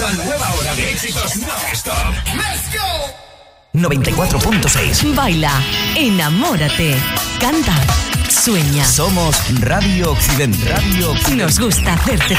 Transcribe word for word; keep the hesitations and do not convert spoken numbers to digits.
La nueva hora de éxitos non-stop. ¡Let's go! noventa y cuatro punto seis. Baila, enamórate, canta, sueña. Somos Radio Occidente. Radio Occidente. Nos gusta hacerte